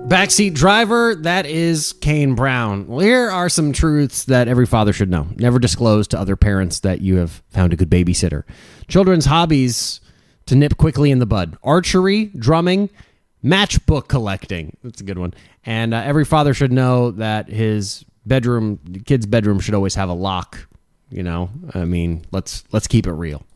Backseat driver, that is Kane Brown. Well, here are some truths that every father should know. Never disclose to other parents that you have found a good babysitter. Children's hobbies to nip quickly in the bud. Archery, drumming, matchbook collecting. That's a good one. And every father should know that his kid's bedroom should always have a lock. You know, I mean, let's keep it real.